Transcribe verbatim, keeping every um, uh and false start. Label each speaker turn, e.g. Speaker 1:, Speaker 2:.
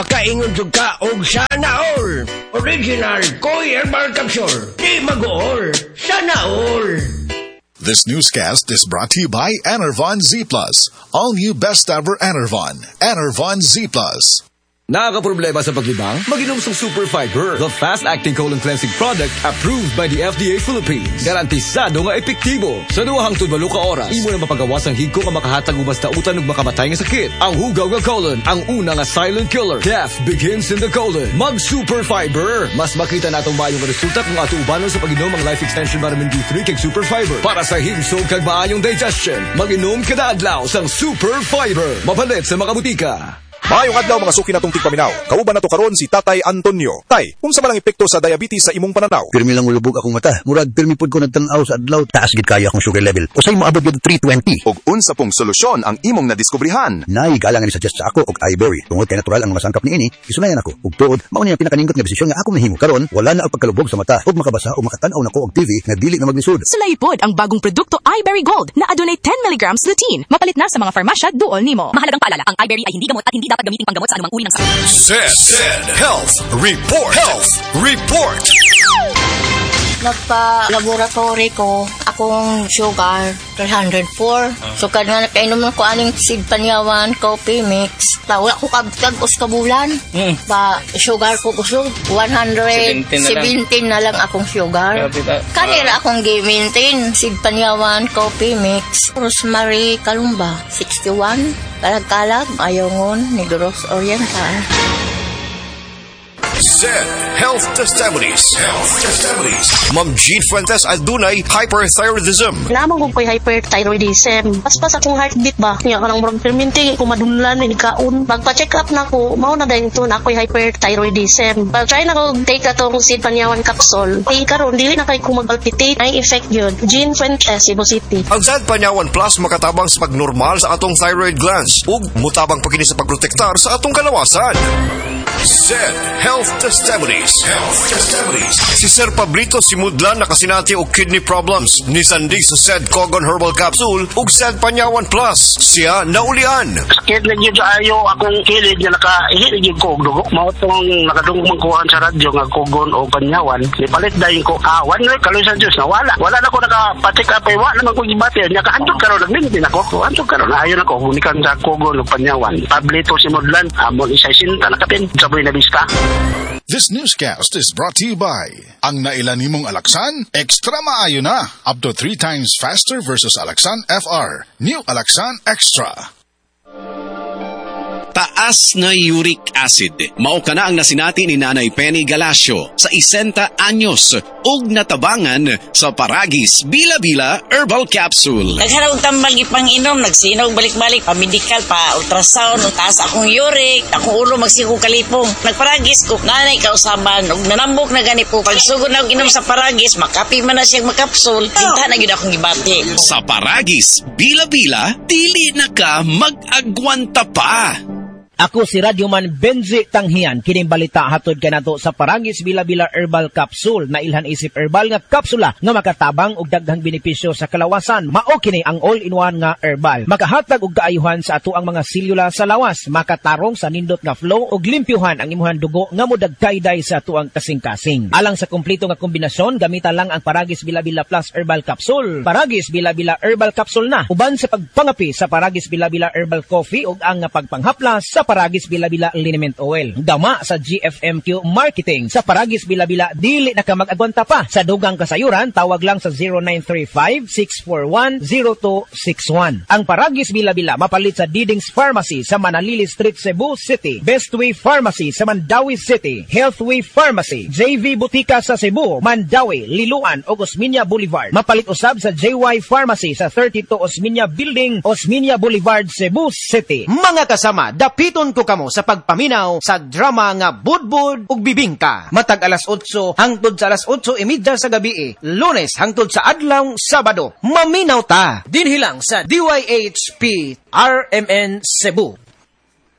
Speaker 1: Kaingon jud ka og Sana All. Original Koi Herbal Capsule. Di mag-all. Sana All.
Speaker 2: This newscast is brought to you by Enervon Z Plus. All new best ever Enervon. Enervon Z Plus.
Speaker 3: Nakakaproblema sa paglibang? Mag-inom sa Super Fiber, the fast-acting colon cleansing product approved by the F D A Philippines. Garantisado nga epektibo. Sa duwahang tudwalo ka oras, imo na mapagawas ang higko nga makahatag ubas ta utan ug makamatay nga sakit. Ang hugaw nga colon, ang una nga silent killer. Death begins in the colon. Mag-Super Fiber. Mas makita natong maayong resulta kung ato ubanon sa pag-inom ang Life Extension Vitamin D three kag Super Fiber. Para sa himsog kag maayong digestion, mag-inom kada adlaw sang Super Fiber. Mapalit sa mga butika.
Speaker 4: Maayong adlaw mga suki natong tigpaminaw. Kauban nato karon si Tatay Antonio. Tay, unsa man ang epekto sa diabetes sa imong pananaw?
Speaker 5: Pirmi lang ulubog akong mata. Murag pirmi pud ko nagtan-aw sa adlaw. Taas gid kaya akong sugar level. Usay mo abot gid three twenty.
Speaker 4: Og unsa pong solusyon ang imong nadiskubrihan?
Speaker 5: Nay galang ni suggest sa ako og iBerry. Tungod kay natural ang mga sangkap niini, isunayan ako. Ug tuod, mao ni ang pinakaningkot nga desisyon nga ako nahimo. Karon wala na ang pagkalubog sa mata ug makabasa o makatan-aw nako og T V nga dili na maglisod.
Speaker 6: Sulay pod ang bagong produkto iBerry Gold na adunay ten milligrams lutein. Mapalit na sa mga farmasya duol nimo. Mahalagang paalala, ang iBerry ay hindi gamot at hindi dapat gamitin panggamot sa anumang uri ng sakit.
Speaker 2: Zed, Zed Health Report. Health Report.
Speaker 7: Nagpa-laboratory ko, akong sugar, three hundred four. So, kada nakainom ko aning Sid Panyawan Coffee Mix. Wala ko kagos kabulan. Mm. Pa, sugar ko kusog, one hundred seventeen na lang akong sugar. Kanira akong gi-maintain, Sid Panyawan Coffee Mix. Rosemary Kalumba, sixty-one. Kalag-kalag, ayongon, Negros Oriental.
Speaker 2: Zed Health Testimonies. Health Testimonies. Ma'am Jean Fuentes adunay hyperthyroidism.
Speaker 8: Lamang kung ko'y hyperthyroidism. Paspas akong heartbeat ba? Kaya ka nang murag fermenting, kumadunlan, nilikaon. Magpa-check up na ko, mao na dahil ito na ako'y hyperthyroidism. Pag-try na ko take atong Sid Panyawan capsule. Tingin karon dili na kayo kumag-palpitate. Ay effect yun. Jean Fuentes, Cebu City.
Speaker 2: Ang Sid Panyawan Plus makatabang sa pagnormal sa atong thyroid glands ug mutabang pagkini sa pagprotektar sa atong kalawasan. Zed Health Testimonies. Health Testimonies. Si Sir Pablito Simudlan nakasinati og kidney problems. Ni Sandig sa Zed Cogon Herbal Capsule ug Zed Panyawan Plus. Siya naulian.
Speaker 9: Sakit na yun ayo akong kilid na nakahilig yung kog dugo. Mao tong nakadungog magkuhan sa radyo nga Cogon o Panyawan. Ipalit dahil ko kawan na kaloy sa Diyos na wala. Wala na ko nakapatik up ay wala naman ko gibati. Nakaantog karon nagmintin ako. Antog karon ayo na ko hunikan sa Cogon o Panyawan. Pablito Simudlan amon isa sinta nakapin sa Buena Vista.
Speaker 2: This newscast is brought to you by ang nailan nimong Alaxan, extra maayo na. Up to three times faster versus Alaxan F R. New Alaxan Extra.
Speaker 10: Taas na uric acid. Mao kana ang nasinati ni Nanay Penny Galasio sa isenta anyos ug natabangan sa Paragis Bila-Bila Herbal Capsule.
Speaker 11: Nagharap tambal ipang-inom, nagsinog balik-balik, pa-medical, pa-ultrasound, taas akong uric, akong ulo magsigo kalipong. Nagparagis ko, nanay kausaban, ug nanambok na gani po. Pagsugod na inom sa Paragis, makapi man na siyang makapsul, kinta na yun akong gibati.
Speaker 10: Sa Paragis Bila-Bila, dili na ka mag-agwanta pa.
Speaker 12: Ako si Radyoman Benji Tanghian, kining balita hatod kanato sa Paragis Bila-Bila Herbal Capsule na ilhan isip herbal nga kapsula nga makatabang og daghang benepisyo sa kalawasan. Mao kini ang all-in-one nga herbal. Makahatag og kaayuhan sa ato ang mga selula sa lawas, makatarong sa nindot nga flow og limpyuhan ang imuhang dugo nga modagkayday sa ato ang kasing-kasing. Alang sa kumpleto nga kombinasyon, gamitan lang ang Paragis Bila-Bila Plus Herbal Capsule. Paragis Bila-Bila Herbal Capsule na uban sa pagpangapi sa Paragis Bila-Bila Herbal Coffee ug ang pagpanghaplas sa Paragis Bila-Bila Liniment Oil. Dama sa G F M Q Marketing. Sa Paragis Bila-Bila, dili na ka mag-agwanta pa. Sa dugang kasayuran, tawag lang sa zero nine three five, six four one, zero two six one. Ang Paragis Bila-Bila mapalit sa Diding's Pharmacy sa Manalili Street, Cebu City. Bestway Pharmacy sa Mandawi City. Healthway Pharmacy. J V Butika sa Cebu, Mandawi, Liloan o Osmeña Boulevard. Mapalit usab sa J Y Pharmacy sa thirty-two Osmeña Building, Osmeña Boulevard, Cebu City.
Speaker 13: Mga kasama, dapito ko kamo sa pagpaminaw sa drama nga Budbud ug Bibingka. Matag alas otso hangtod sa alas otso e media sa gabi, eh. Lunes hangtod sa adlaw Sabado. Maminaw ta dinhi lang sa D Y H P R M N Cebu.